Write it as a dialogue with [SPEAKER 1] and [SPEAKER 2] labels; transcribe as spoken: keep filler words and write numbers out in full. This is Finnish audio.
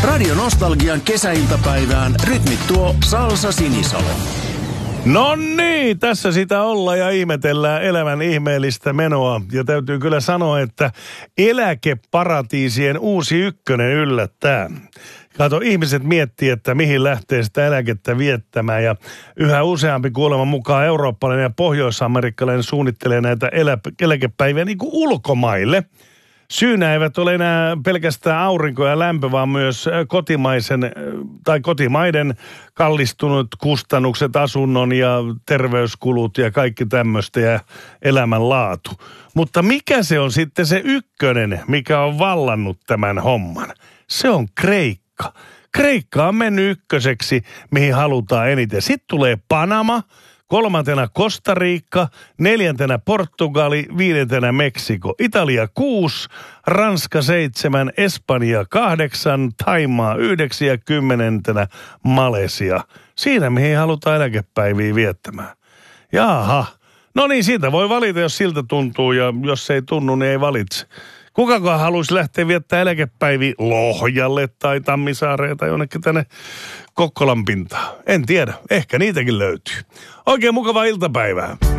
[SPEAKER 1] Radio Nostalgian kesäiltapäivään rytmittuo Salsa Sinisalo.
[SPEAKER 2] No niin, tässä sitä ollaan ja ihmetellään elämän ihmeellistä menoa. Ja täytyy kyllä sanoa, että eläkeparatiisien uusi ykkönen yllättää. Kato, ihmiset miettii, että mihin lähtee sitä eläkettä viettämään ja yhä useampi kuuleman mukaan eurooppalainen ja pohjois-amerikkalainen suunnittelee näitä elä- eläkepäiviä niin kuin ulkomaille. Syynä eivät ole enää pelkästään aurinko ja lämpö, vaan myös kotimaisen tai kotimaiden kallistunut kustannukset, asunnon ja terveyskulut ja kaikki tämmöistä ja elämänlaatu. Mutta mikä se on sitten se ykkönen, mikä on vallannut tämän homman? Se on Kreikka. Kreikka on mennyt ykköseksi, mihin halutaan eniten. Sitten tulee Panama, kolmantena Costa Rica, neljäntenä Portugali, viidentenä Meksiko, Italia kuusi, Ranska seitsemän, Espanja kahdeksan, Thaimaa yhdeksän ja kymmenentenä Malesia. Siinä mihin halutaan eläkepäiviä viettämään. Jaha, no niin siitä voi valita, jos siltä tuntuu ja jos ei tunnu, niin ei valitse. Kukakaan haluaisi lähteä viettää eläkepäiviä Lohjalle tai Tammisaareen tai jonnekin tänne Kokkolan pintaan? En tiedä, ehkä niitäkin löytyy. Oikein mukavaa iltapäivää.